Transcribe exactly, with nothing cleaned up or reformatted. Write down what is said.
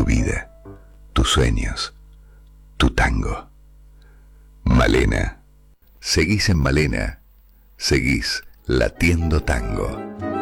tu vida, tus sueños, tu tango. Malena. Seguís en Malena. Seguís latiendo tango.